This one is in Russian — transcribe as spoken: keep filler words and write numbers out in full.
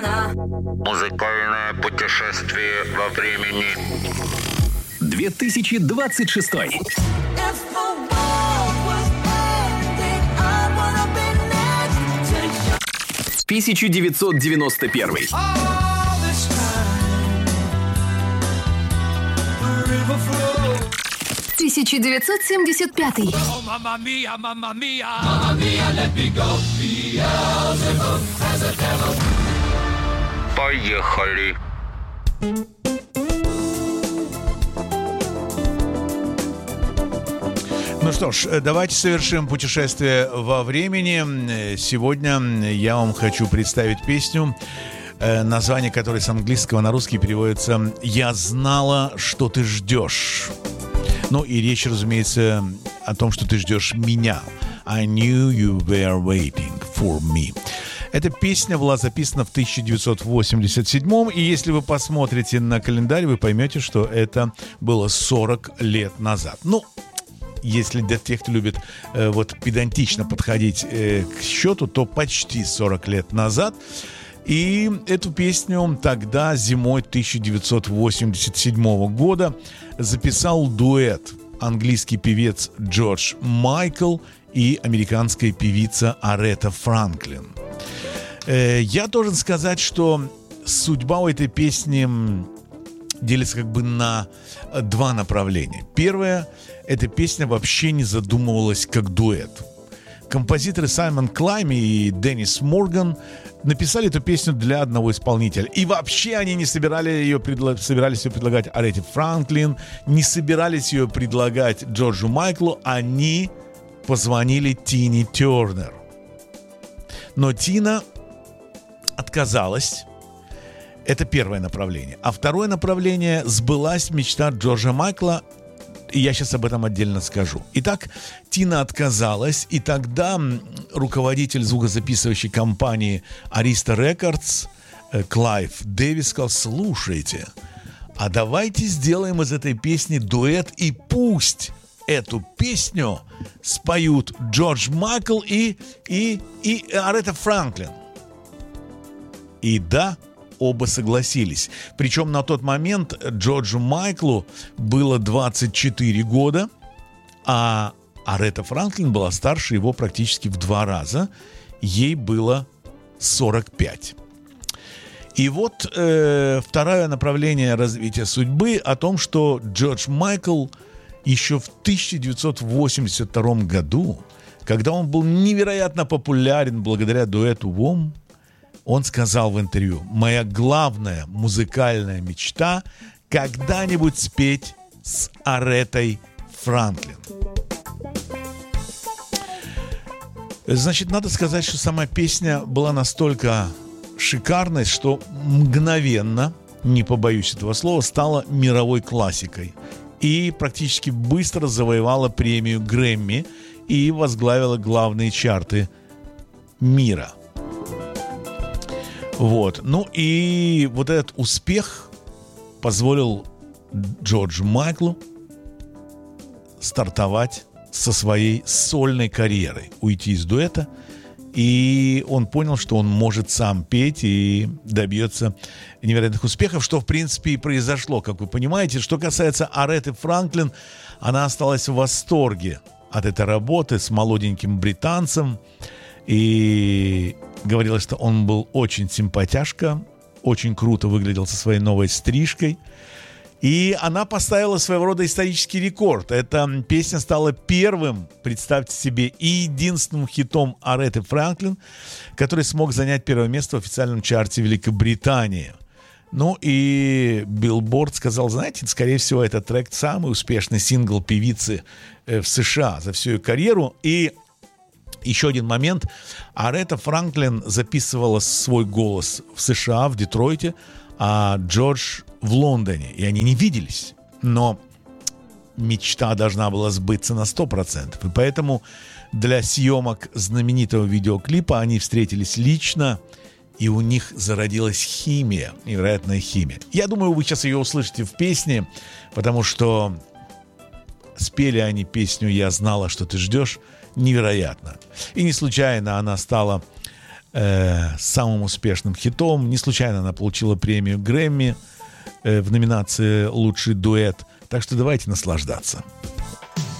Музыкальное путешествие во времени. две тысячи двадцать шестой. тысяча девятьсот девяносто первый. тысяча девятьсот семьдесят пятый. Поехали. Ну что ж, давайте совершим путешествие во времени. Сегодня я вам хочу представить песню, название которой с английского на русский переводится «Я знала, что ты ждешь». Ну и речь, разумеется, о том, что ты ждешь меня. I knew you were waiting for me. Эта песня была записана в тысяча девятьсот восемьдесят седьмом, и если вы посмотрите на календарь, вы поймете, что это было сорок лет назад. Ну, если для тех, кто любит э, вот педантично подходить э, к счету, то почти сорок лет назад. И эту песню тогда, зимой тысяча девятьсот восемьдесят седьмого года, записал дуэт английский певец Джордж Майкл и американская певица Аретта Франклин. Э, я должен сказать, что судьба у этой песни делится как бы на два направления. Первое — эта песня вообще не задумывалась как дуэт. Композиторы Саймон Клайм и Деннис Морган написали эту песню для одного исполнителя. И вообще они не собирали ее предла- собирались ее предлагать Аретте Франклин, не собирались ее предлагать Джорджу Майклу. Они позвонили Тине Тернер. Но Тина отказалась. Это первое направление. А второе направление — сбылась мечта Джорджа Майкла. И я сейчас об этом отдельно скажу. Итак, Тина отказалась, и тогда руководитель звукозаписывающей компании Arista Records Клайв Дэвис сказал: слушайте, а давайте сделаем из этой песни дуэт, и пусть эту песню споют Джордж Майкл и, и, и Аретта Франклин. И да, оба согласились. Причем на тот момент Джорджу Майклу было двадцать четыре года, а Аретта Франклин была старше его практически в два раза. Ей было сорок пять. И вот э, второе направление развития судьбы о том, что Джордж Майкл еще в тысяча девятьсот восемьдесят втором году, когда он был невероятно популярен благодаря дуэту «Вом», он сказал в интервью: «Моя главная музыкальная мечта — когда-нибудь спеть с Ареттой Франклин». Значит, надо сказать, что сама песня была настолько шикарной, что мгновенно, не побоюсь этого слова, стала мировой классикой. И практически быстро завоевала премию Грэмми и возглавила главные чарты мира. Вот. Ну и вот этот успех позволил Джорджу Майклу стартовать со своей сольной карьерой, уйти из дуэта, и он понял, что он может сам петь и добьется невероятных успехов, что в принципе и произошло, как вы понимаете. Что касается Аретты Франклин, она осталась в восторге от этой работы с молоденьким британцем, и говорила, что он был очень симпатяшка, очень круто выглядел со своей новой стрижкой. И она поставила своего рода исторический рекорд. Эта песня стала первым, представьте себе, и единственным хитом Аретты Франклин, который смог занять первое место в официальном чарте Великобритании. Ну и Billboard сказал: знаете, скорее всего, этот трек самый успешный сингл певицы в США за всю ее карьеру. И еще один момент. Аретта Франклин записывала свой голос в США, в Детройте, а Джордж в Лондоне. И они не виделись. Но мечта должна была сбыться на сто процентов. И поэтому для съемок знаменитого видеоклипа они встретились лично, и у них зародилась химия, невероятная химия. Я думаю, вы сейчас ее услышите в песне, потому что спели они песню «Я знала, что ты ждешь» невероятно. И не случайно она стала э, самым успешным хитом. Не случайно она получила премию Грэмми э, в номинации «Лучший дуэт». Так что давайте наслаждаться.